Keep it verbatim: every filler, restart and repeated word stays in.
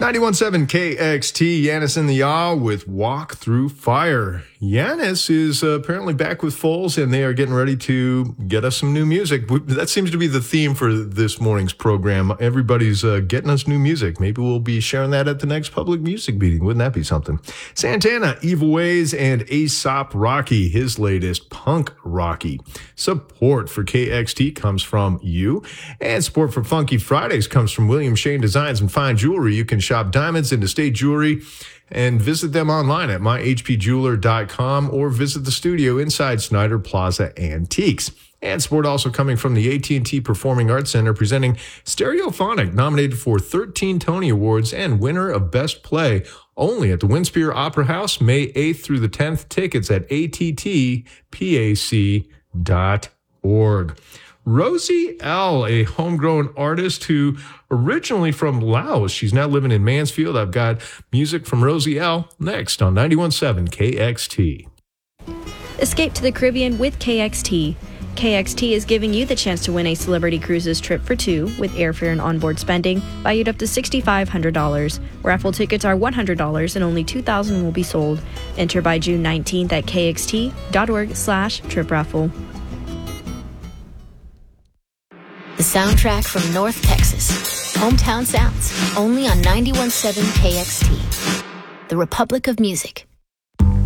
ninety-one point seven K X T, Yanis in the Yaw with Walk Through Fire. Yanis is uh, apparently back with Foles, and they are getting ready to get us some new music. That seems to be the theme for this morning's program. Everybody's uh, getting us new music. Maybe we'll be sharing that at the next public music meeting. Wouldn't that be something? Santana, Evil Ways, and Aesop Rocky, his latest Punk Rocky. Support for K X T comes from you, and support for Funky Fridays comes from William Shane Designs and Fine Jewelry. You can shop diamonds and estate jewelry and visit them online at my h p jeweler dot com or visit the studio inside Snyder Plaza Antiques. And support also coming from the A T and T Performing Arts Center, presenting Stereophonic, nominated for thirteen Tony Awards and winner of Best Play, only at the Winspear Opera House, May eighth through the tenth. Tickets at a t t pac dot org. Rosie L., a homegrown artist who originally from Laos. She's now living in Mansfield. I've got music from Rosie L. next on ninety-one point seven K X T. Escape to the Caribbean with K X T. K X T is giving you the chance to win a Celebrity Cruises trip for two with airfare and onboard spending valued up to six thousand five hundred dollars. Raffle tickets are one hundred dollars and only two thousand will be sold. Enter by June nineteenth at kxt.org slash trip raffle. The soundtrack from North Texas. Hometown Sounds, only on ninety-one point seven K X T. The Republic of Music.